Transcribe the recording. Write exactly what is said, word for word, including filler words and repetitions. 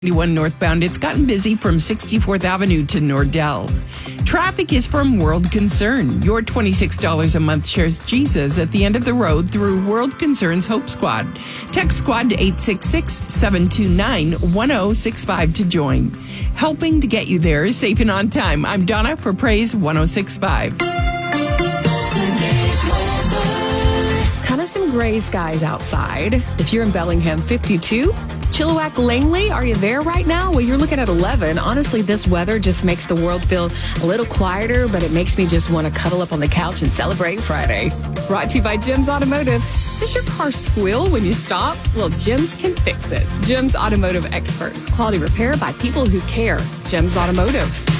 ninety-one northbound, it's gotten busy from sixty-fourth Avenue to Nordell. Traffic is from World Concern. Your twenty-six dollars a month shares Jesus at the end of the road through World Concern's Hope Squad. Text SQUAD to eight six six, seven two nine, one zero six five to join. Helping to get you there safe and on time. I'm Donna for Praise one oh six point five. Kind of some gray skies outside. If you're in Bellingham, fifty-two. Chilliwack, Langley, are you there right now? Well, you're looking at eleven. Honestly, this weather just makes the world feel a little quieter, but it makes me just want to cuddle up on the couch and celebrate Friday. Brought to you by Jim's Automotive. Does your car squeal when you stop? Well, Jim's can fix it. Jim's Automotive experts. Quality repair by people who care. Jim's Automotive.